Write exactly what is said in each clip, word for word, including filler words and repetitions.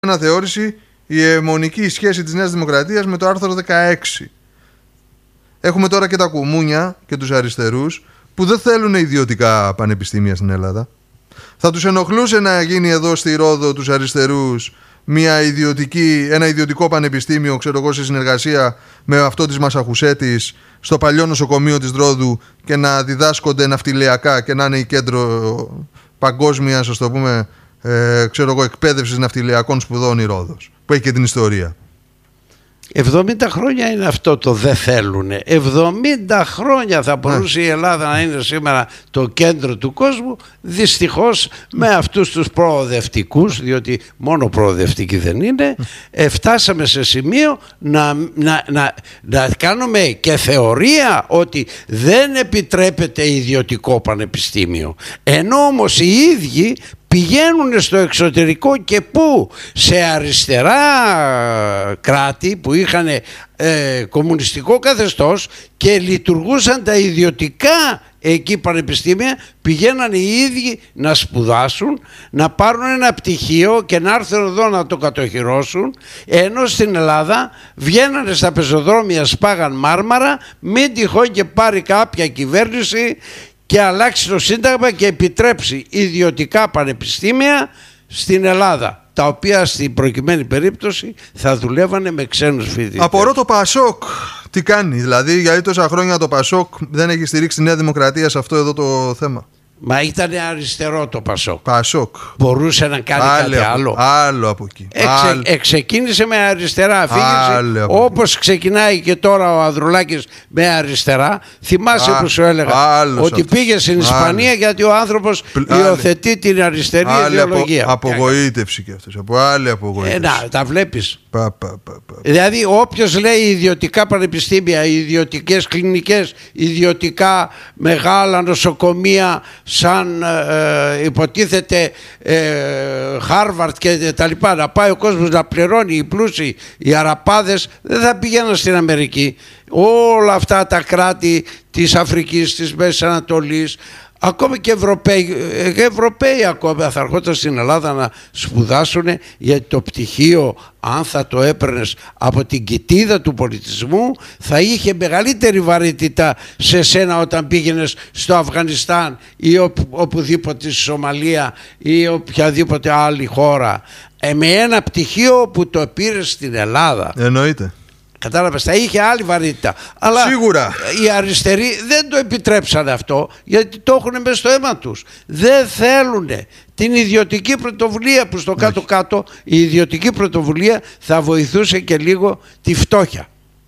αναθεώρηση η αιμονική σχέση της Νέας Δημοκρατίας με το άρθρο δεκαέξι. Έχουμε τώρα και τα κουμούνια και τους αριστερούς που δεν θέλουν ιδιωτικά πανεπιστήμια στην Ελλάδα. Θα τους ενοχλούσε να γίνει εδώ στη Ρόδο τους αριστερούς μια ιδιωτική, ένα ιδιωτικό πανεπιστήμιο, ξέρω εγώ, σε συνεργασία με αυτό της Μασαχουσέτης στο παλιό νοσοκομείο της Ρόδου και να διδάσκονται ναυτιλιακά και να είναι η κέντρο παγκόσμιας, ας το πούμε, ε, ξέρω εγώ, εκπαίδευσης ναυτιλιακών σπουδών η Ρόδος, που έχει και την ιστορία. εβδομήντα χρόνια είναι αυτό το δεν θέλουνε. εβδομήντα χρόνια θα μπορούσε ναι. η Ελλάδα να είναι σήμερα το κέντρο του κόσμου. Δυστυχώς με αυτούς τους προοδευτικούς, διότι μόνο προοδευτικοί δεν είναι, φτάσαμε σε σημείο να, να, να, να κάνουμε και θεωρία ότι δεν επιτρέπεται ιδιωτικό πανεπιστήμιο. Ενώ όμως οι ίδιοι πηγαίνουν στο εξωτερικό και πού? Σε αριστερά κράτη που είχαν ε, κομμουνιστικό καθεστώς και λειτουργούσαν τα ιδιωτικά εκεί πανεπιστήμια, πηγαίναν οι ίδιοι να σπουδάσουν, να πάρουν ένα πτυχίο και να έρθουν εδώ να το κατοχυρώσουν, ενώ στην Ελλάδα βγαίνανε στα πεζοδρόμια, σπάγαν μάρμαρα, μην τυχόν και πάρει κάποια κυβέρνηση και αλλάξει το Σύνταγμα και επιτρέψει ιδιωτικά πανεπιστήμια στην Ελλάδα, τα οποία στην προκειμένη περίπτωση θα δουλεύανε με ξένους φοιτητές. Απορώ το Πασόκ τι κάνει, δηλαδή γιατί τόσα χρόνια το Πασόκ δεν έχει στηρίξει τη Νέα Δημοκρατία σε αυτό εδώ το θέμα. Μα ήταν αριστερό το Πασόκ. Πασόκ. Μπορούσε να κάνει Άλλη κάτι από, άλλο. Άλλο από εκεί. Εξε, Άλλο. Εξεκίνησε με αριστερά αφήγηση, όπως ξεκινάει και τώρα ο Ανδρουλάκης με αριστερά. Θυμάσαι Α, που σου έλεγα ότι πήγε στην Ισπανία Άλλη. γιατί ο άνθρωπος Άλλη. υιοθετεί την αριστερή Άλλη ιδεολογία. Απο, απογοήτευση και αυτός. Από άλλη απογοήτευση. Ε, να, τα βλέπεις. Πα, πα, πα, πα. Δηλαδή όποιος λέει ιδιωτικά πανεπιστήμια, ιδιωτικές κλινικές, ιδιωτικά μεγάλα νοσοκομεία σαν ε, υποτίθεται Χάρβαρτ ε, και τα λοιπά, να πάει ο κόσμος να πληρώνει, οι πλούσιοι, οι αραπάδες δεν θα πηγαίνουν στην Αμερική. Όλα αυτά τα κράτη της Αφρικής, της Μέσης Ανατολής, ακόμη και Ευρωπαίοι, Ευρωπαίοι ακόμα θα έρχονταν στην Ελλάδα να σπουδάσουν, γιατί το πτυχίο, αν θα το έπαιρνες από την κοιτίδα του πολιτισμού, θα είχε μεγαλύτερη βαρύτητα σε σένα όταν πήγαινες στο Αφγανιστάν ή οπ, οπουδήποτε στη Σομαλία ή οποιαδήποτε άλλη χώρα, ε, με ένα πτυχίο που το πήρες στην Ελλάδα. Εννοείται. Κατάλαβες, θα είχε άλλη βαρύτητα. Αλλά σίγουρα οι αριστεροί δεν το επιτρέψανε αυτό, γιατί το έχουν μέσα στο αίμα τους. Δεν θέλουν την ιδιωτική πρωτοβουλία, που στο κάτω-κάτω η ιδιωτική πρωτοβουλία θα βοηθούσε και λίγο τη φτώχεια.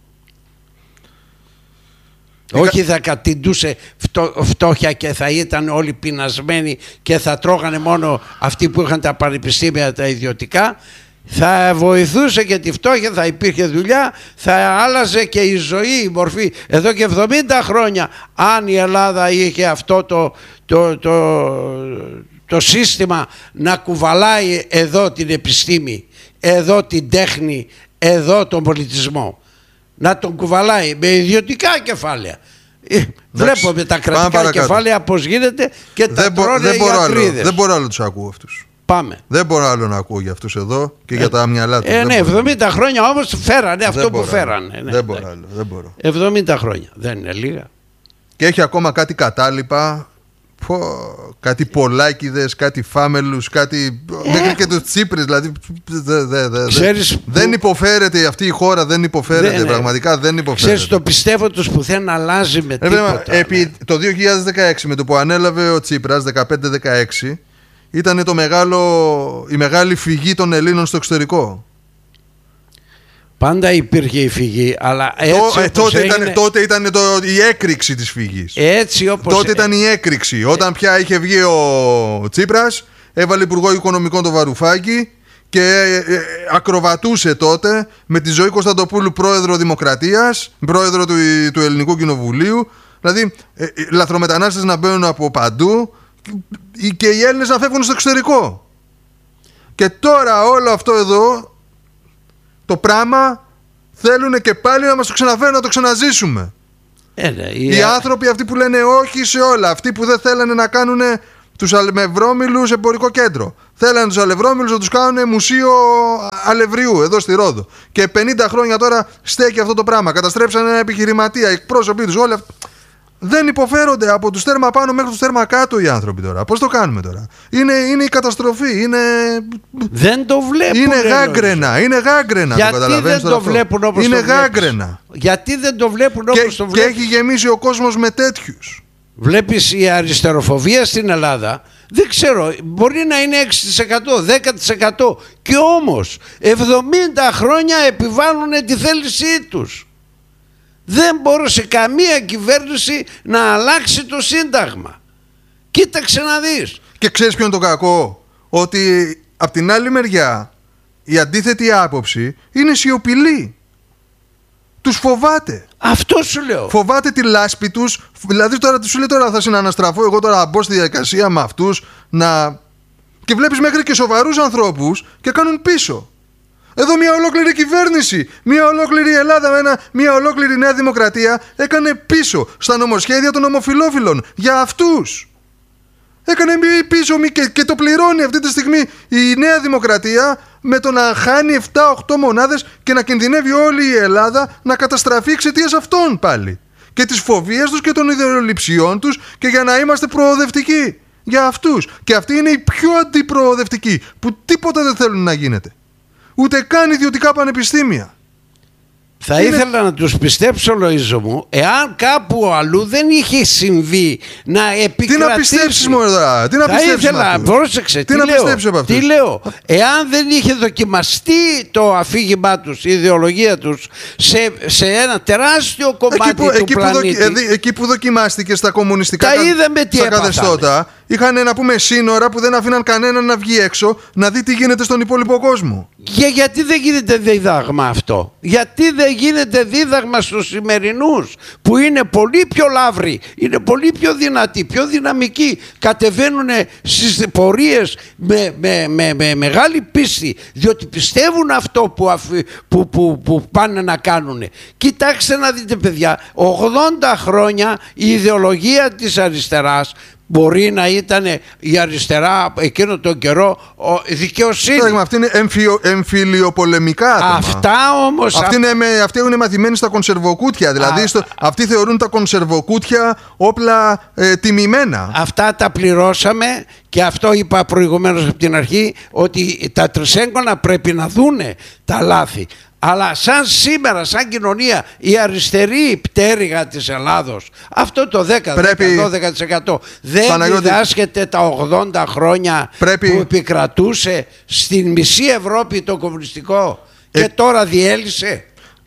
Η... Όχι θα κατηντούσε φτώ, φτώχεια και θα ήταν όλοι πεινασμένοι και θα τρώγανε μόνο αυτοί που είχαν τα πανεπιστήμια τα ιδιωτικά. Θα βοηθούσε και τη φτώχεια, θα υπήρχε δουλειά, θα άλλαζε και η ζωή, η μορφή. Εδώ και εβδομήντα χρόνια, αν η Ελλάδα είχε αυτό το, το, το, το σύστημα να κουβαλάει εδώ την επιστήμη, εδώ την τέχνη, εδώ τον πολιτισμό, να τον κουβαλάει με ιδιωτικά κεφάλαια. Βλέπουμε τα κρατικά κεφάλαια πώς γίνεται και τα δεν τρώνε δεν οι μπορώ ατρίδες. Άλλο, δεν μπορώ άλλο τους ακούω αυτούς. Πάμε. Δεν μπορώ άλλο να ακούω για αυτούς εδώ και ε, για τα μυαλά τους. Ε, ναι, εβδομήντα χρόνια όμως φέρανε αυτό που φέρανε. Ναι, δεν μπορώ άλλο, δεν μπορώ. εβδομήντα χρόνια, δεν είναι λίγα. Και έχει ακόμα κάτι κατάλοιπα, πω, κάτι Πολάκηδες, κάτι Φάμελους, κάτι ε. μέχρι και τους Τσίπρες, δηλαδή δε, δε, δε, Ξέρεις δεν που... υποφέρεται αυτή η χώρα, δεν υποφέρεται, δεν, πραγματικά δεν υποφέρεται. Ξέρεις, το πιστεύω τους που δεν αλλάζει με ε, τίποτα. Επί ναι. το δύο χιλιάδες δεκαέξι, με το που ανέλαβε ο Τσίπρας, δεκαπέντε δεκαέξι, ήταν το μεγάλο, η μεγάλη φυγή των Ελλήνων στο εξωτερικό. Πάντα υπήρχε η φυγή, αλλά έτσι το, ε, τότε, έγινε... ήταν, τότε ήταν το, η έκρηξη της φυγής. Έτσι όπως... Τότε ήταν η έκρηξη. Ε... Όταν πια είχε βγει ο Τσίπρας, έβαλε υπουργό οικονομικών το Βαρουφάκη και ε, ε, ακροβατούσε τότε με τη Ζωή Κωνσταντοπούλου πρόεδρο Δημοκρατίας, πρόεδρο του, του Ελληνικού Κοινοβουλίου. Δηλαδή ε, ε, λαθρομετανάστες να μπαίνουν από παντού και οι Έλληνες να φεύγουν στο εξωτερικό. Και τώρα όλο αυτό εδώ το πράγμα θέλουν και πάλι να μας το ξαναφέρουν, να το ξαναζήσουμε. Ε, ναι, οι ε... άνθρωποι αυτοί που λένε όχι σε όλα, αυτοί που δεν θέλανε να κάνουν τους αλμευρώμιλους εμπορικό κέντρο, Θέλανε τους αλευρόμυλους να τους κάνουν μουσείο αλευριού εδώ στη Ρόδο. Και πενήντα χρόνια τώρα στέκει αυτό το πράγμα. Καταστρέψανε ένα επιχειρηματία, εκπρόσωποι τους, όλοι αυτοί. Δεν υποφέρονται από τους τέρμα πάνω μέχρι τους τέρμα κάτω οι άνθρωποι τώρα. Πώς το κάνουμε τώρα? Είναι, είναι η καταστροφή. Είναι... Δεν το βλέπουν. Είναι γάγκρενα. Είναι γάγκρενα. Γιατί το δεν το βλέπουν όπως είναι το βλέπεις? γάγκρενα. Γιατί δεν το βλέπουν όπως και, το βλέπεις? Και έχει γεμίσει ο κόσμος με τέτοιους. Βλέπεις, η αριστεροφοβία στην Ελλάδα, δεν ξέρω, μπορεί να είναι έξι τοις εκατό, δέκα τοις εκατό, και όμως εβδομήντα χρόνια επιβάλλουν τη θέλησή τους. Δεν μπορούσε καμία κυβέρνηση να αλλάξει το Σύνταγμα. Κοίταξε να δεις. Και ξέρεις ποιο είναι το κακό? Ότι απ' την άλλη μεριά η αντίθετη άποψη είναι σιωπηλή. Τους φοβάται. Αυτό σου λέω. Φοβάται τη λάσπη τους. Δηλαδή τώρα του λέει, τώρα θα συναναστραφώ εγώ τώρα, να μπω στη διαδικασία με αυτούς να... Και βλέπεις μέχρι και σοβαρούς ανθρώπους και κάνουν πίσω. Εδώ μια ολόκληρη κυβέρνηση, μια ολόκληρη Ελλάδα, ένα, μια ολόκληρη Νέα Δημοκρατία έκανε πίσω στα νομοσχέδια των ομοφυλόφιλων για αυτούς. Έκανε πίσω και, και το πληρώνει αυτή τη στιγμή η Νέα Δημοκρατία με το να χάνει επτά οκτώ μονάδες και να κινδυνεύει όλη η Ελλάδα να καταστραφεί εξαιτίας αυτών πάλι. Και τις φοβίες τους και των ιδεολειψιών τους, και για να είμαστε προοδευτικοί για αυτούς. Και αυτοί είναι οι πιο αντιπροοδευτικοί, που τίποτα δεν θέλουν να γίνεται. Ούτε καν ιδιωτικά πανεπιστήμια. Θα είναι... ήθελα να τους πιστέψω, Λοΐζο μου, εάν κάπου αλλού δεν είχε συμβεί να επικρατήσει. Τι να πιστέψεις μου εδώ, τι να θα πιστέψεις ήθελα, πρόσεξε, τι, τι, τι, να λέω, τι λέω, εάν δεν είχε δοκιμαστεί το αφήγημά τους, η ιδεολογία τους σε, σε ένα τεράστιο κομμάτι εκεί που, του εκεί πλανήτη. Που δοκι, εκεί που δοκιμάστηκε στα κομμουνιστικά τα είδαμε τι καθεστώτα, είχαν να πούμε σύνορα που δεν αφήναν κανέναν να βγει έξω να δει τι γίνεται στον υπόλοιπο κόσμο. Για, γιατί δεν γίνεται δίδαγμα αυτό? Γιατί δεν γίνεται δίδαγμα στους σημερινούς που είναι πολύ πιο λαύροι, είναι πολύ πιο δυνατοί, πιο δυναμικοί, κατεβαίνουν στις πορείες με, με, με, με μεγάλη πίστη, διότι πιστεύουν αυτό που, αφι, που, που, που πάνε να κάνουν. Κοιτάξτε να δείτε, παιδιά, ογδόντα χρόνια η ιδεολογία της αριστεράς μπορεί να ήταν η αριστερά εκείνο τον καιρό δικαιοσύνη. Πράγμα, αυτή είναι εμφυο, εμφυλιοπολεμικά άτομα. Αυτά όμως. Αυτοί είναι, με, αυτοί είναι μαθημένοι στα κονσερβοκούτια. Δηλαδή Α, στο, αυτοί θεωρούν τα κονσερβοκούτια όπλα ε, τιμημένα. Αυτά τα πληρώσαμε, και αυτό είπα προηγουμένως από την αρχή, ότι τα τρισέγγωνα πρέπει να δούνε τα λάθη. Αλλά σαν σήμερα, σαν κοινωνία, η αριστερή πτέρυγα της Ελλάδος, αυτό το δέκα με δώδεκα τοις εκατό δεν Παναγιώτη... διδάσκεται τα ογδόντα χρόνια πρέπει... που επικρατούσε στην μισή Ευρώπη το κομμουνιστικό ε... και τώρα διέλυσε.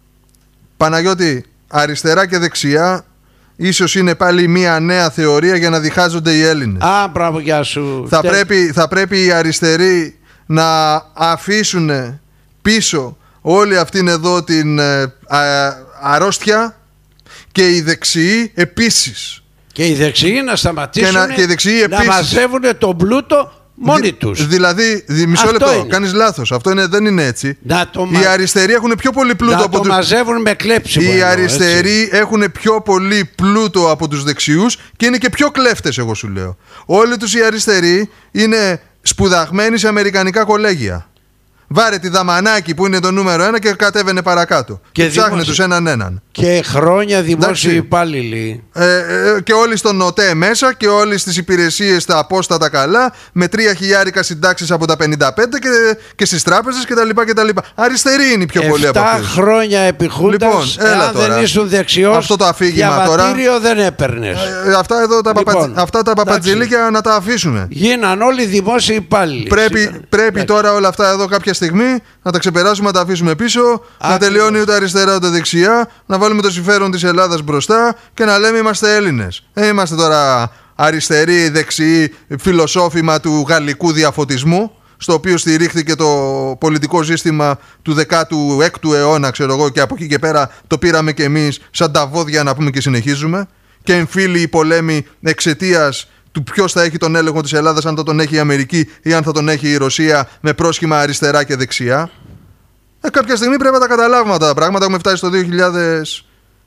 Παναγιώτη, αριστερά και δεξιά ίσως είναι πάλι μια νέα θεωρία για να διχάζονται οι Έλληνες. Α, μπράβο, γεια σου. Θα, πρέπει, θα πρέπει οι αριστεροί να αφήσουν πίσω όλη αυτήν εδώ την ε, α, αρρώστια, και οι δεξιοί επίσης. Και οι δεξιοί να σταματήσουν και να, και οι δεξιοί να μαζεύουν τον πλούτο μόνοι Δη, τους. Δηλαδή, δη, μισό αυτό λεπτό, είναι. Κάνεις λάθος. Αυτό είναι, δεν είναι έτσι. Το οι αριστεροί έχουν πιο πολύ πλούτο να από τους... μαζεύουν με κλέψιμο. Οι εννοώ, αριστεροί έτσι. έχουν πιο πολύ πλούτο από τους δεξιούς και είναι και πιο κλέφτες, εγώ σου λέω. Όλοι τους οι αριστεροί είναι σπουδαγμένοι σε αμερικανικά κολέγια. Βάρε τη Δαμανάκη που είναι το νούμερο ένα και κατέβαινε παρακάτω. Και ψάχνε δημόσιο... τους έναν έναν. Και χρόνια δημόσιοι υπάλληλοι. Ε, ε, και όλοι στον ΟΤΕ μέσα και όλοι στις υπηρεσίες τα απόστατα καλά, με τρία χιλιάρικα συντάξεις από τα πενήντα πέντε και, και στις τράπεζες κτλ. Αριστεροί είναι οι πιο πολλοί από αυτούς. Εφτά χρόνια επί Χούντας, λοιπόν, αν δεν ήσουν δεξιός, αυτό το αφήγημα διαβατήριο τώρα, δεν έπαιρνες. Ε, αυτά εδώ τα, λοιπόν, παπατζ, αυτά τα παπατζηλίκια να τα αφήσουμε. Γίναν όλοι δημόσιοι υπάλληλοι. Πρέπει, πρέπει τώρα όλα αυτά εδώ κάποια στιγμή να τα ξεπεράσουμε, να τα αφήσουμε πίσω, Ά, να τελειώνει ούτε αριστερά ούτε δεξιά, να βάλουμε το συμφέρον της Ελλάδας μπροστά και να λέμε είμαστε Έλληνες. Δεν είμαστε τώρα αριστεροί, δεξιοί, φιλοσόφημα του γαλλικού διαφωτισμού, στο οποίο στηρίχθηκε το πολιτικό σύστημα του δέκατου έκτου αιώνα, ξέρω εγώ, και από εκεί και πέρα το πήραμε και εμείς σαν τα βόδια να πούμε και συνεχίζουμε. Και εμφύλιοι πολέμοι εξαιτίας του ποιος θα έχει τον έλεγχο της Ελλάδας, αν θα τον έχει η Αμερική ή αν θα τον έχει η Ρωσία, με πρόσχημα αριστερά και δεξιά. Ε, κάποια στιγμή πρέπει να τα καταλάβουμε αυτά τα πράγματα. Έχουμε φτάσει στο δύο χιλιάδες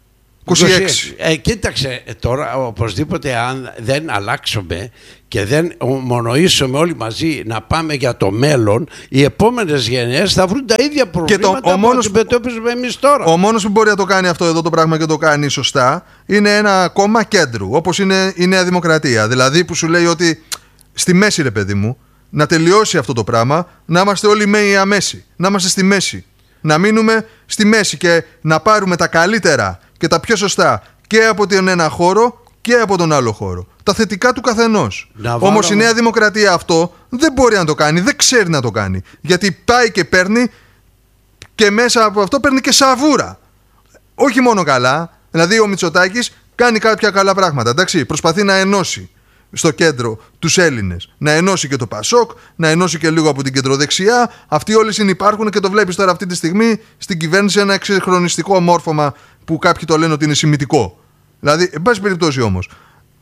είκοσι έξι. Ε, κοίταξε, τώρα οπωσδήποτε αν δεν αλλάξουμε και δεν ομονοήσουμε όλοι μαζί να πάμε για το μέλλον, οι επόμενες γενιές θα βρουν τα ίδια προβλήματα το, που αντιμετωπίζουμε εμείς τώρα. Ο μόνος που μπορεί να το κάνει αυτό εδώ το πράγμα και το κάνει σωστά είναι ένα κόμμα κέντρου, όπως είναι η Νέα Δημοκρατία. Δηλαδή που σου λέει ότι στη μέση, ρε παιδί μου, να τελειώσει αυτό το πράγμα, να είμαστε όλοι με μέση, να είμαστε στη μέση. Να μείνουμε στη μέση και να πάρουμε τα καλύτερα και τα πιο σωστά και από τον ένα χώρο και από τον άλλο χώρο. Τα θετικά του καθενός. Όμως η Νέα Δημοκρατία αυτό δεν μπορεί να το κάνει, δεν ξέρει να το κάνει. Γιατί πάει και παίρνει και μέσα από αυτό παίρνει και σαβούρα. Όχι μόνο καλά, δηλαδή ο Μητσοτάκης κάνει κάποια καλά πράγματα. Εντάξει, προσπαθεί να ενώσει στο κέντρο τους Έλληνες, να ενώσει και το Πασόκ, να ενώσει και λίγο από την κεντροδεξιά. Αυτοί όλοι συνυπάρχουν και το βλέπεις τώρα αυτή τη στιγμή στην κυβέρνηση ένα εξυγχρονιστικό μόρφωμα που κάποιοι το λένε ότι είναι σημιτικό. Δηλαδή, εν πάση περιπτώσει όμως,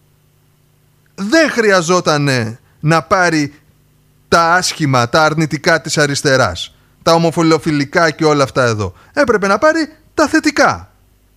δεν χρειαζόταν να πάρει τα άσχημα, τα αρνητικά της αριστεράς, τα ομοφιλοφιλικά και όλα αυτά εδώ. Έπρεπε να πάρει τα θετικά.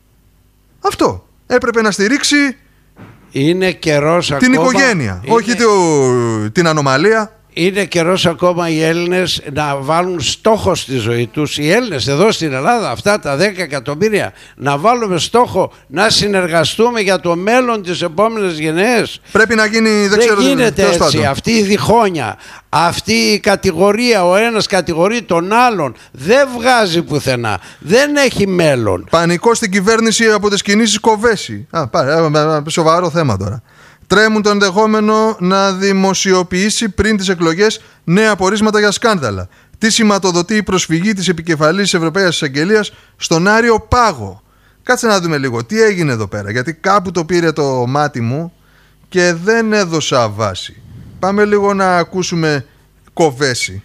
Αυτό. Έπρεπε να στηρίξει είναι καιρός την ακόμα, οικογένεια, είναι, όχι το, την ανομαλία. Είναι καιρός ακόμα οι Έλληνες να βάλουν στόχο στη ζωή τους. Οι Έλληνες εδώ στην Ελλάδα, αυτά τα δέκα εκατομμύρια, να βάλουμε στόχο να συνεργαστούμε για το μέλλον της επόμενες γενναίες. Πρέπει να γίνει, δεν, δεν ξέρω, γίνεται έτσι. Πάντων. Αυτή η διχόνοια, αυτή η κατηγορία, ο ένας κατηγορεί τον άλλον, δεν βγάζει πουθενά. Δεν έχει μέλλον. Πανικό στην κυβέρνηση από τις κινήσεις Κοβέση. Α, πάρε, σοβαρό θέμα τώρα. Τρέμουν το ενδεχόμενο να δημοσιοποιήσει πριν τις εκλογές νέα πορίσματα για σκάνδαλα. Τι σηματοδοτεί η προσφυγή της επικεφαλής της Ευρωπαίας Εισαγγελίας στον Άριο Πάγο. Κάτσε να δούμε λίγο τι έγινε εδώ πέρα, γιατί κάπου το πήρε το μάτι μου και δεν έδωσα βάση. Πάμε λίγο να ακούσουμε Κοβέση.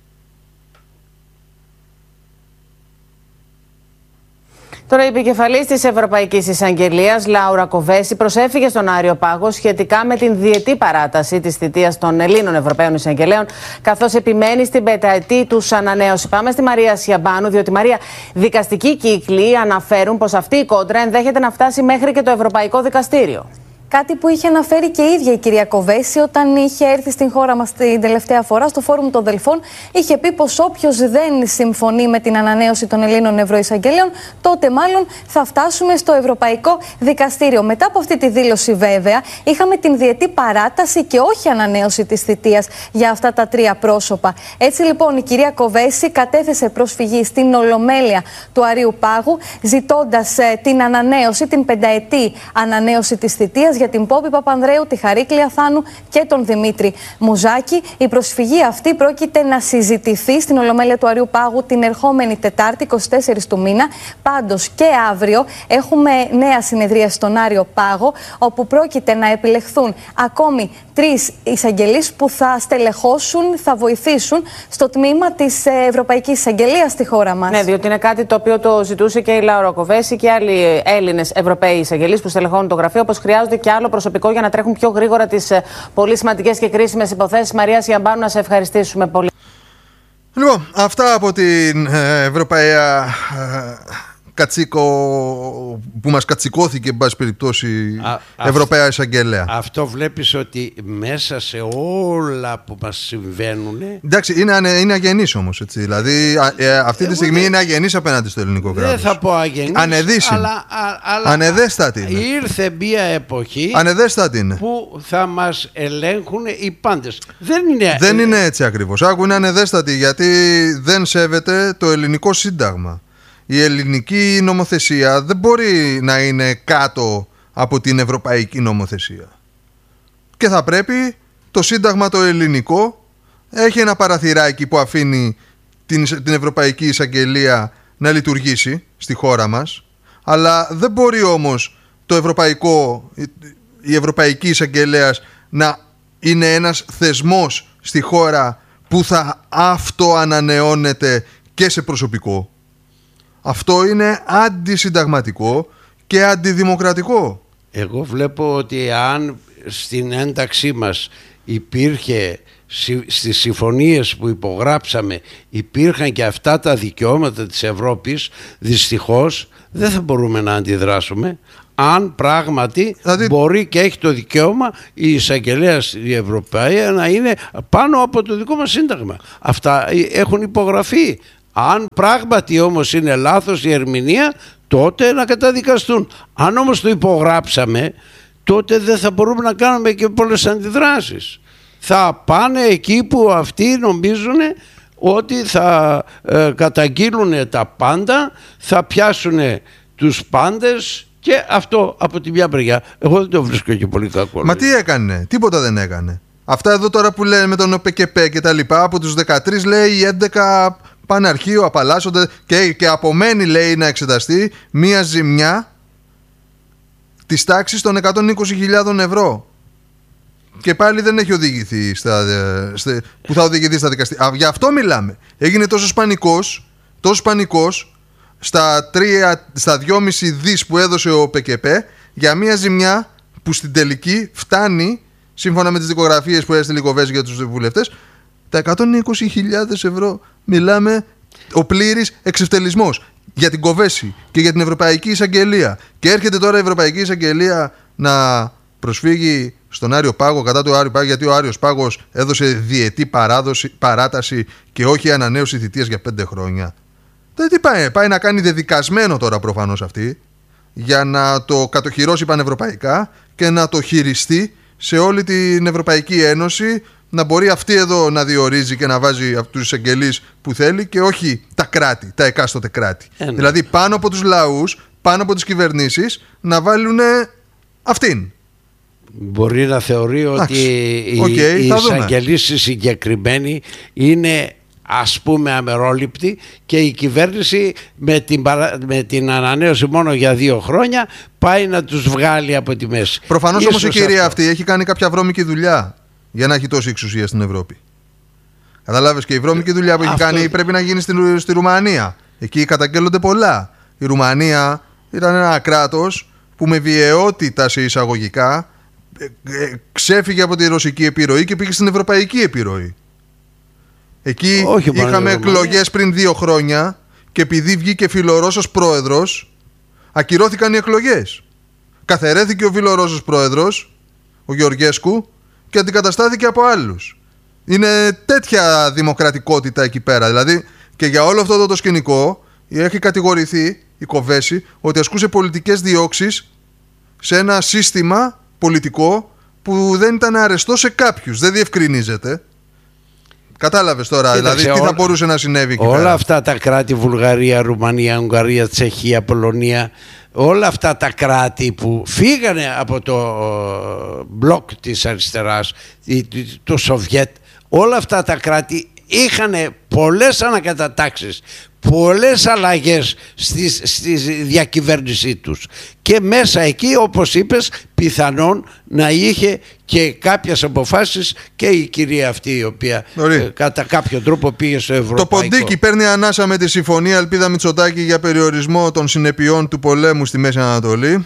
Τώρα, η επικεφαλής της Ευρωπαϊκής Εισαγγελίας, Λάουρα Κοβέση, προσέφυγε στον Άριο Πάγο σχετικά με την διετή παράταση της θητείας των Ελλήνων Ευρωπαίων Εισαγγελέων, καθώς επιμένει στην πενταετή τους ανανέωση. Πάμε στη Μαρία Σιαμπάνου, διότι, Μαρία, δικαστικοί κύκλοι αναφέρουν πως αυτή η κόντρα ενδέχεται να φτάσει μέχρι και το Ευρωπαϊκό Δικαστήριο. Κάτι που είχε αναφέρει και η ίδια η κυρία Κοβέση όταν είχε έρθει στην χώρα μας την τελευταία φορά στο Φόρουμ των Δελφών. Είχε πει πως όποιος δεν συμφωνεί με την ανανέωση των Ελλήνων Ευρωεισαγγελέων, τότε μάλλον θα φτάσουμε στο Ευρωπαϊκό Δικαστήριο. Μετά από αυτή τη δήλωση, βέβαια, είχαμε την διετή παράταση και όχι ανανέωση της θητείας για αυτά τα τρία πρόσωπα. Έτσι λοιπόν, η κυρία Κοβέση κατέθεσε προσφυγή στην Ολομέλεια του Αρείου Πάγου, ζητώντας ε, την ανανέωση, την πενταετή ανανέωση της θητείας για την Πόπη Παπανδρέου, τη Χαρίκλη Αθάνου και τον Δημήτρη Μουζάκη. Η προσφυγή αυτή πρόκειται να συζητηθεί στην Ολομέλεια του Αρείου Πάγου την ερχόμενη Τετάρτη, εικοστή τέταρτη του μήνα. Πάντως και αύριο έχουμε νέα συνεδρία στον Άριο Πάγο, όπου πρόκειται να επιλεχθούν ακόμη τρεις εισαγγελείς που θα στελεχώσουν, θα βοηθήσουν στο τμήμα της Ευρωπαϊκής Εισαγγελίας στη χώρα μας. Ναι, διότι είναι κάτι το οποίο το ζητούσε και η Λάουρα Κοβέση και άλλοι Έλληνες Ευρωπαίοι εισαγγελείς που στελεχώνουν το γραφείο, όπως χρειάζονται και άλλο προσωπικό για να τρέχουν πιο γρήγορα τις πολύ σημαντικές και κρίσιμες υποθέσεις. Μαρία Σιαμπάνου, να σε ευχαριστήσουμε πολύ. Λοιπόν, αυτά από την Ευρωπαία κατσίκο που μας κατσικώθηκε, εν πάση περιπτώσει, α, Ευρωπαία Εισαγγελέα. Αυτό βλέπεις ότι μέσα σε όλα που μας συμβαίνουν. Εντάξει, είναι, ανε, είναι αγενής όμως, έτσι. Δηλαδή ε, αυτή τη στιγμή δεν... είναι αγενής απέναντι στο ελληνικό κράτος. Δεν θα πω αγενής, ανεδύσιν. αλλά, αλλά ανεδέστατη είναι. Ήρθε μια εποχή ανεδέστατη είναι. που θα μας ελέγχουν οι πάντες. Δεν είναι, δεν είναι έτσι ακριβώς. Άκου, είναι ανεδέστατη γιατί δεν σέβεται το ελληνικό σύνταγμα. Η ελληνική νομοθεσία δεν μπορεί να είναι κάτω από την ευρωπαϊκή νομοθεσία. Και θα πρέπει το σύνταγμα το ελληνικό έχει ένα παραθυράκι που αφήνει την, την Ευρωπαϊκή Εισαγγελία να λειτουργήσει στη χώρα μας, αλλά δεν μπορεί όμως το ευρωπαϊκό, η Ευρωπαϊκή Εισαγγελέας να είναι ένας θεσμός στη χώρα που θα αυτοανανεώνεται και σε προσωπικό. Αυτό είναι αντισυνταγματικό και αντιδημοκρατικό. Εγώ βλέπω ότι αν στην ένταξή μας υπήρχε στις συμφωνίες που υπογράψαμε υπήρχαν και αυτά τα δικαιώματα της Ευρώπης, δυστυχώς δεν θα μπορούμε να αντιδράσουμε αν πράγματι δηλαδή... μπορεί και έχει το δικαίωμα η εισαγγελέας η Ευρωπαϊκή να είναι πάνω από το δικό μας σύνταγμα. Αυτά έχουν υπογραφεί. Αν πράγματι όμως είναι λάθος η ερμηνεία, τότε να καταδικαστούν. Αν όμως το υπογράψαμε, τότε δεν θα μπορούμε να κάνουμε και πολλές αντιδράσεις. Θα πάνε εκεί που αυτοί νομίζουν ότι θα ε, καταγγείλουν τα πάντα, θα πιάσουν τους πάντες, και αυτό από τη μια μεριά εγώ δεν το βρίσκω και πολύ κακό. Μα τι έκανε, τίποτα δεν έκανε. Αυτά εδώ τώρα που λένε με τον ΟΠΚΠ και τα λοιπά, από τους δεκατρείς λέει οι έντεκα πάνε αρχείο, απαλλάσσονται και, και απομένει λέει να εξεταστεί μία ζημιά της τάξης των εκατόν είκοσι χιλιάδων ευρώ. Και πάλι δεν έχει οδηγηθεί στα, στα, που θα οδηγηθεί στα δικαστήρια. Γι' αυτό μιλάμε. Έγινε τόσο πανικός, τόσο πανικός στα, τρία, στα δυόμισι δις που έδωσε ο ΠΚΠ για μια ζημιά που στην τελική φτάνει, σύμφωνα με τις δικογραφίες που έστειλε η Κοβέση για τους βουλευτές, τα εκατόν είκοσι χιλιάδες ευρώ. Μιλάμε ο πλήρης εξευτελισμός για την Κοβέση και για την Ευρωπαϊκή Εισαγγελία. Και έρχεται τώρα η Ευρωπαϊκή Εισαγγελία να προσφύγει στον Άριο Πάγο κατά του Άριου Πάγου, γιατί ο Άριος Πάγος έδωσε διετή παράδοση, παράταση και όχι ανανέωση θητείας για πέντε χρόνια. Δεν τι πάει, πάει να κάνει δεδικασμένο τώρα προφανώς αυτή, για να το κατοχυρώσει πανευρωπαϊκά και να το χειριστεί σε όλη την Ευρωπαϊκή Ένωση, να μπορεί αυτή εδώ να διορίζει και να βάζει τους εισαγγελείς που θέλει και όχι τα κράτη, τα εκάστοτε κράτη. Ε, ναι. Δηλαδή πάνω από τους λαούς, πάνω από τις κυβερνήσεις να βάλουν αυτήν. Μπορεί να θεωρεί ότι οι okay, εισαγγελείς συγκεκριμένοι είναι ας πούμε αμερόληπτοι και η κυβέρνηση με την, παρα... με την ανανέωση μόνο για δύο χρόνια πάει να τους βγάλει από τη μέση. Προφανώς όμως η κυρία αυτό. αυτή έχει κάνει κάποια βρώμικη δουλειά για να έχει τόση εξουσία στην Ευρώπη. Καταλάβες, και η βρώμικη δουλειά που έχει αυτό... κάνει πρέπει να γίνει στη, στη Ρουμανία. Εκεί καταγγέλλονται πολλά. Η Ρουμανία ήταν ένα κράτος που με βιαιότητα σε εισαγωγικά ξέφυγε από τη ρωσική επιρροή και πήγε στην ευρωπαϊκή επιρροή. Εκεί όχι, είχαμε εκλογές πριν δύο χρόνια και επειδή βγήκε φιλορώσος πρόεδρος, ακυρώθηκαν οι εκλογές. Καθαιρέθηκε ο φιλορώσος πρόεδρος, ο Γεωργέσκου, και αντικαταστάθηκε από άλλους. Είναι τέτοια δημοκρατικότητα εκεί πέρα. Δηλαδή και για όλο αυτό το, το σκηνικό έχει κατηγορηθεί η Κοβέση ότι ασκούσε πολιτικές διώξεις σε ένα σύστημα πολιτικό που δεν ήταν αρεστό σε κάποιους. Δεν διευκρινίζεται. Κατάλαβες τώρα, Κοίταξε, δηλαδή τι όλα, θα μπορούσε να συνέβη εκεί όλα πέρα. Αυτά τα κράτη, Βουλγαρία, Ρουμανία, Ουγγαρία, Τσεχία, Πολωνία, όλα αυτά τα κράτη που φύγανε από το μπλοκ της αριστεράς, το Σοβιέτ, όλα αυτά τα κράτη είχαν πολλές ανακατατάξεις, πολλές αλλαγές στη, στη διακυβέρνησή τους και μέσα εκεί, όπως είπες, πιθανόν να είχε και κάποιες αποφάσεις και η κυρία αυτή η οποία ε, κατά κάποιο τρόπο πήγε στο ευρωπαϊκό. Το ποντίκι παίρνει ανάσα με τη συμφωνία Ελπίδα Μητσοτάκη για περιορισμό των συνεπειών του πολέμου στη Μέση Ανατολή.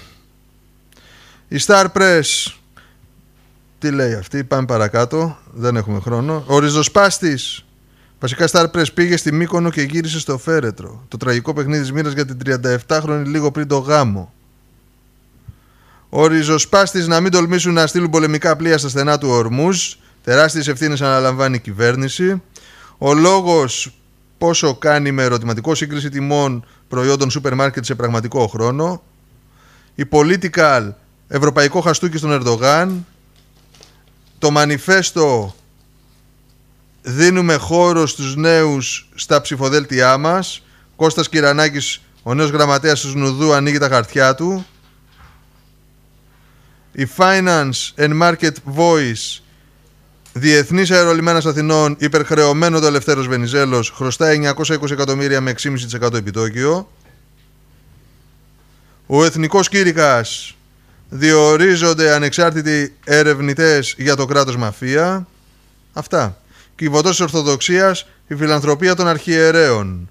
Η Star Press, τι λέει αυτή, πάμε παρακάτω, δεν έχουμε χρόνο. Ο ριζοσπάστης, βασικά Star Press, πήγε στη Μύκονο και γύρισε στο Φέρετρο. Το τραγικό παιχνίδι της μοίρας για την τριανταεπτάχρονη λίγο πριν το γάμο. Ο ριζοσπάστης να μην τολμήσουν να στείλουν πολεμικά πλοία στα στενά του Ορμούζ. Τεράστιες ευθύνες αναλαμβάνει η κυβέρνηση. Ο λόγος πόσο κάνει με ερωτηματικό σύγκριση τιμών προϊόντων σούπερ μάρκετ σε πραγματικό χρόνο. Η Political, ευρωπαϊκό χαστούκι στον Ερντογάν. Το μανιφέστο, δίνουμε χώρο στους νέους στα ψηφοδέλτιά μας. Κώστας Κυρανάκης, ο νέος γραμματέας του Σνουδού, ανοίγει τα χαρτιά του. Η Finance and Market Voice, διεθνής αερολιμένας Αθηνών, υπερχρεωμένο το Ελευθέρος Βενιζέλος, χρωστάει εννιακόσια είκοσι εκατομμύρια με έξι κόμμα πέντε τοις εκατό επιτόκιο. Ο Εθνικός Κήρυκας, διορίζονται ανεξάρτητοι ερευνητές για το κράτος μαφία. Αυτά. Κυβωτός της Ορθοδοξίας, η φιλανθρωπία των αρχιερέων.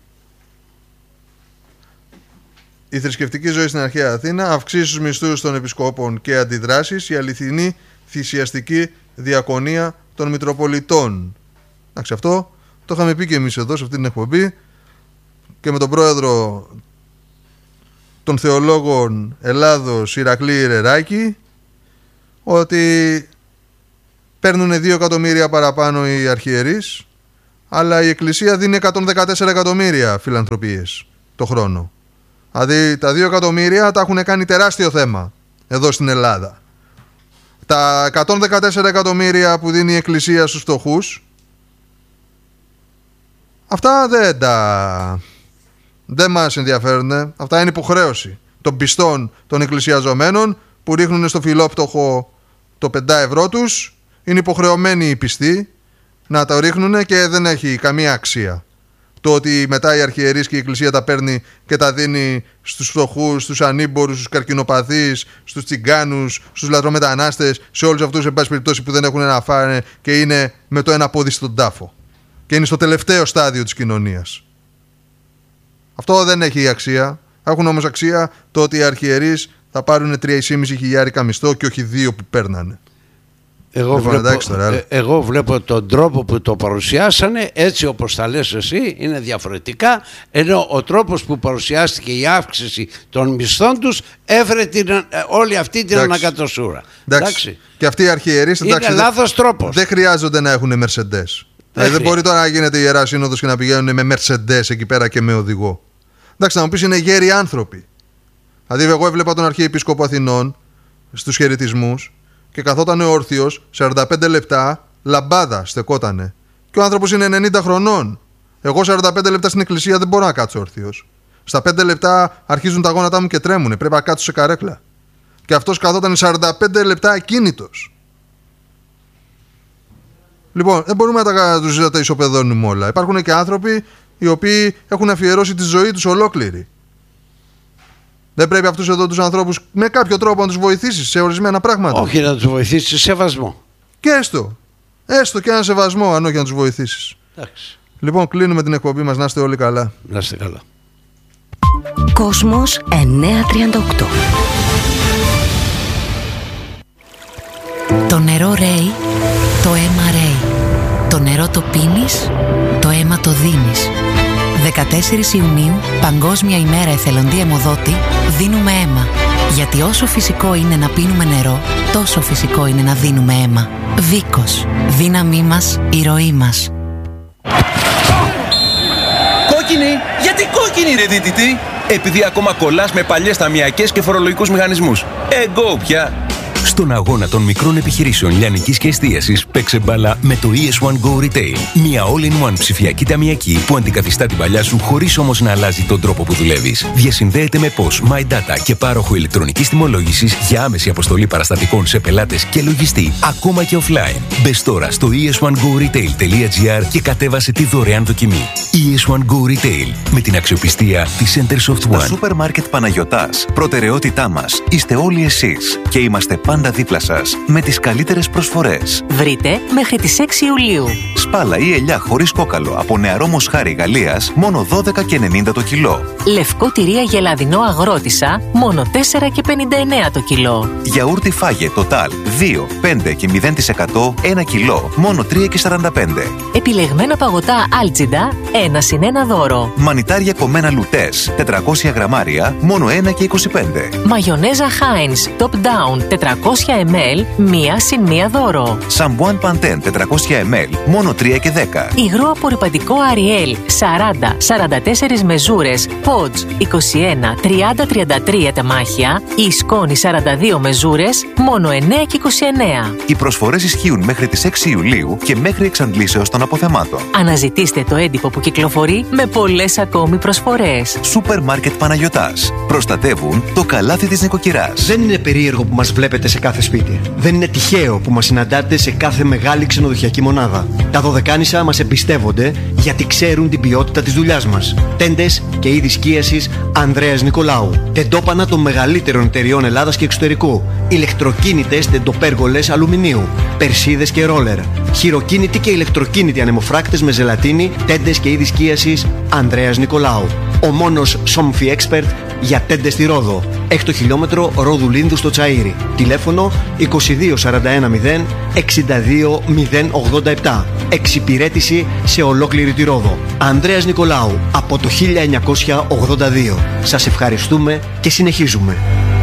Η θρησκευτική ζωή στην αρχαία Αθήνα, αυξήσεις στους μισθούς των επισκόπων και αντιδράσεις, η αληθινή θυσιαστική διακονία των Μητροπολιτών. Εντάξει, αυτό το είχαμε πει και εμείς εδώ σε αυτή την εκπομπή και με τον πρόεδρο των θεολόγων Ελλάδος Ηρακλή Ρεράκη, ότι παίρνουν δύο εκατομμύρια παραπάνω οι αρχιερείς, αλλά η Εκκλησία δίνει εκατόν δεκατέσσερα εκατομμύρια φιλανθρωπίες το χρόνο. Δηλαδή τα δύο εκατομμύρια τα έχουν κάνει τεράστιο θέμα εδώ στην Ελλάδα. Τα εκατόν δεκατέσσερα εκατομμύρια που δίνει η Εκκλησία στους φτωχούς, αυτά δεν τα... δεν μας ενδιαφέρουν. Αυτά είναι υποχρέωση των πιστών των εκκλησιαζομένων που ρίχνουν στο φιλόπτωχο το πέντε ευρώ τους. Είναι υποχρεωμένοι οι πιστοί να τα ρίχνουν και δεν έχει καμία αξία το ότι μετά η αρχιερείς και η Εκκλησία τα παίρνει και τα δίνει στους φτωχούς, στους ανήμπορους, στους καρκινοπαθείς, στους τσιγκάνους, στους λαθρομετανάστες, σε όλους αυτούς εν πάση περιπτώσει που δεν έχουν να φάνε και είναι με το ένα πόδι στον τάφο και είναι στο τελευταίο στάδιο της κοινωνίας. Αυτό δεν έχει αξία. Έχουν όμως αξία το ότι οι αρχιερείς θα πάρουν τρία και πέντε χιλιάρικα μισθό και όχι δύο που παίρνανε. Εγώ βλέπω, ε, εγώ βλέπω τον τρόπο που το παρουσιάσανε, έτσι όπως τα λες εσύ, είναι διαφορετικά, ενώ ο τρόπος που παρουσιάστηκε η αύξηση των μισθών τους έφερε την, όλη αυτή την ανακατοσούρα. Εντάξει. Εντάξει. Και αυτοί οι αρχιερείς, είναι εντάξει, λάθος τρόπος. Δεν χρειάζονται να έχουν Mercedes. Δεν, δεν μπορεί τώρα να γίνεται η Ιερά Σύνοδος και να πηγαίνουν με Mercedes εκεί πέρα και με οδηγό. Εντάξει, να μου πεις είναι γέροι άνθρωποι. Δηλαδή, εγώ έβλεπα τον Αρχιεπίσκοπο Αθηνών στους χαιρετισμούς και καθόταν όρθιος σαράντα πέντε λεπτά, λαμπάδα στεκότανε. Και ο άνθρωπος είναι ενενήντα χρονών. Εγώ σαράντα πέντε λεπτά στην εκκλησία δεν μπορώ να κάτσω όρθιος. Στα πέντε λεπτά αρχίζουν τα γόνατά μου και τρέμουνε. Πρέπει να κάτσω σε καρέκλα. Και αυτός καθόταν σαράντα πέντε λεπτά ακίνητος. Λοιπόν, δεν μπορούμε να τα, τους, τα ισοπεδώνουμε όλα. Υπάρχουν και άνθρωποι οι οποίοι έχουν αφιερώσει τη ζωή τους ολόκληρη. Δεν πρέπει αυτούς εδώ τους ανθρώπους με κάποιο τρόπο να τους βοηθήσεις σε ορισμένα πράγματα? Όχι, να τους βοηθήσεις σε σεβασμό. Και έστω. Έστω και ένα σεβασμό, αν όχι να τους βοηθήσεις. Εντάξει. Λοιπόν, κλείνουμε την εκπομπή μας. Να είστε όλοι καλά. Να είστε καλά. Κόσμος εννιακόσια τριάντα οκτώ. Το νερό ρέει, το αίμα ρέει. Το νερό το πίνεις, το αίμα το δίνεις. δεκατέσσερις Ιουνίου, Παγκόσμια ημέρα εθελοντή αιμοδότη, δίνουμε αίμα. Γιατί όσο φυσικό είναι να πίνουμε νερό, τόσο φυσικό είναι να δίνουμε αίμα. Βίκος. Δύναμή μας, η ροή μας. Κόκκινη! Γιατί κόκκινη ρε δίτητη? Επειδή ακόμα κολλάς με παλιές ταμιακές και φορολογικούς μηχανισμούς. Εγκό πια! Στον αγώνα των μικρών επιχειρήσεων λιανικής και εστίασης, παίξε μπάλα με το ι ες one Go Retail. Μια all-in-one ψηφιακή ταμιακή που αντικαθιστά την παλιά σου χωρίς όμως να αλλάζει τον τρόπο που δουλεύεις. Διασυνδέεται με P O S, MyData και πάροχο ηλεκτρονικής τιμολόγησης για άμεση αποστολή παραστατικών σε πελάτες και λογιστή, ακόμα και offline. Μπες τώρα στο ι ες one go retail τελεία gr και κατέβασε τη δωρεάν δοκιμή. ι ες one Go Retail, με την αξιοπιστία της Centersoft One. Το Σούπερ Μάρκετ Παναγιωτάς, προτεραιότητά μας είστε όλοι εσείς και είμαστε πάντα δίπλα σας με τις καλύτερες προσφορές. Βρείτε μέχρι τις έξι Ιουλίου. Σπάλα ή ελιά χωρίς κόκαλο από νεαρό μοσχάρι Γαλλίας, μόνο δώδεκα και ενενήντα το κιλό. Λευκό τυρί αγελαδινό αγρότισσα, μόνο τέσσερα και πενήντα εννέα το κιλό. Γιαούρτι Φάγε Total δύο, πέντε και μηδέν τοις εκατό ένα κιλό, μόνο τρία και σαράντα πέντε. Επιλεγμένα παγωτά Άλτζιντα, ένα συν ένα δώρο. Μανιτάρια κομμένα Λουτές, τετρακόσια γραμμάρια, μόνο ένα και είκοσι πέντε. Μαγιονέζα Heinz Top Down τετρακόσια μιλιλίτρα, μία συν μία δώρο. Σαμπουάν Παντέν τετρακόσια μιλιλίτρα, μόνο τρία και δέκα. Υγρό απορρυπαντικό Ariel σαράντα σαράντα τέσσερις μεζούρες, Pods είκοσι ένα τριάντα τριάντα τρία τεμάχια ή σκόνη σαράντα δύο μεζούρες, μόνο εννέα και είκοσι εννέα. Οι προσφορές ισχύουν μέχρι τις έξι Ιουλίου και μέχρι εξαντλήσεως των αποθεμάτων. Αναζητήστε το έντυπο που κυκλοφορεί με πολλές ακόμη προσφορές. Σούπερ Μάρκετ Παναγιωτάς. Προστατεύουν το καλάθι της νοικοκυράς. Δεν είναι περίεργο που μας βλέπετε σε κάθε σπίτι. Δεν είναι τυχαίο που μας συναντάτε σε κάθε μεγάλη ξενοδοχειακή μονάδα. Τα Δωδεκάνησα μας εμπιστεύονται γιατί ξέρουν την ποιότητα της δουλειάς μας. Τέντες και είδη σκίασης Ανδρέας Νικολάου. Τεντόπανα των μεγαλύτερων εταιριών Ελλάδας και εξωτερικού. Ηλεκτροκίνητες τεντοπέργολες αλουμινίου. Περσίδες και ρόλερ. Χειροκίνητοι και ηλεκτροκίνητοι ανεμοφράκτες με ζελατίνη. Τέντες και είδη σκίασης Ανδρέας Νικολάου. Ο μόνος Somfy Expert για τέντες στη Ρόδο. Έκτο χιλιόμετρο Ρόδου Λίνδου στο Τσαΐρι. Τηλέφωνο είκοσι δύο σαράντα ένα μηδέν εξήντα δύο μηδέν ογδόντα επτά. Εξυπηρέτηση σε ολόκληρη τη Ρόδο. Ανδρέας Νικολάου, από το χίλια εννιακόσια ογδόντα δύο. Σας ευχαριστούμε και συνεχίζουμε.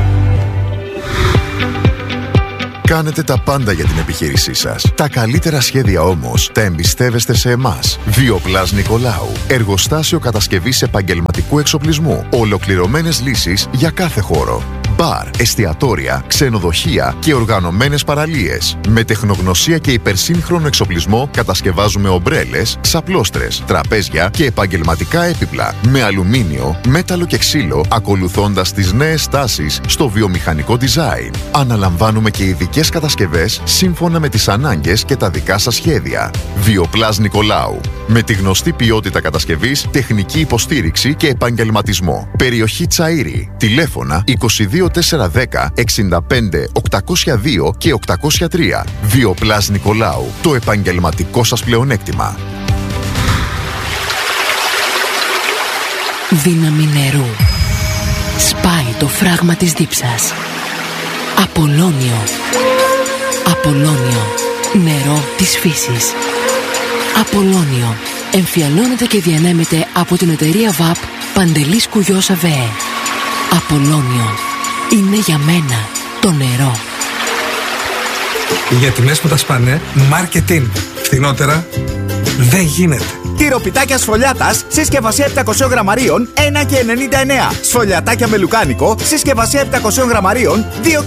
Κάνετε τα πάντα για την επιχείρησή σας. Τα καλύτερα σχέδια όμως τα εμπιστεύεστε σε εμάς. Βιοπλάς Νικολάου. Εργοστάσιο κατασκευής επαγγελματικού εξοπλισμού. Ολοκληρωμένες λύσεις για κάθε χώρο. Μπαρ, εστιατόρια, ξενοδοχεία και οργανωμένες παραλίες. Με τεχνογνωσία και υπερσύγχρονο εξοπλισμό κατασκευάζουμε ομπρέλες, ξαπλώστρες, τραπέζια και επαγγελματικά έπιπλα. Με αλουμίνιο, μέταλλο και ξύλο, ακολουθώντας τις νέες τάσεις στο βιομηχανικό design. Αναλαμβάνουμε και ειδικές κατασκευές σύμφωνα με τις ανάγκες και τα δικά σας σχέδια. Βιοπλάς Νικολάου. Με τη γνωστή ποιότητα κατασκευής, τεχνική υποστήριξη και επαγγελματισμό. Περιοχή Τσαΐρι. Τηλέφωνα είκοσι δύο τετρακόσια δέκα εξήντα πέντε οκτακόσια δύο και οκτακόσια τρία. Βιοπλάς Νικολάου. Το επαγγελματικό σας πλεονέκτημα. Δύναμη νερού. Σπάει το φράγμα της δίψας. Απολώνιο. Απολώνιο. Νερό της φύσης. Απολώνιο. Εμφιαλώνεται και διανέμεται από την εταιρεία ΒΑΠ Παντελής Κουγιός ΑΒΕ. Απολώνιο. Είναι για μένα το νερό. Για τιμές που τα σπάνε, marketing. Φθηνότερα δεν γίνεται. Τυροπιτάκια σφολιάτας, συσκευασία επτακόσια γραμμαρίων, ένα και ενενήντα εννέα. Σφολιατάκια με λουκάνικο, συσκευασία επτακόσια γραμμαρίων, δύο